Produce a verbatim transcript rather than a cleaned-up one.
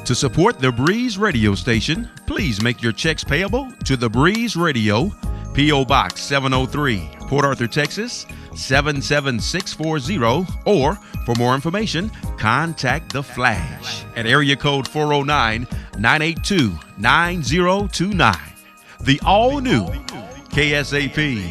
To support the Breeze Radio station, please make your checks payable to the Breeze Radio, P O. Box seven oh three, Port Arthur, Texas, seven seven six four zero, or for more information, contact The Flash at area code four oh nine, nine eight two, nine oh two nine. The all-new K S A P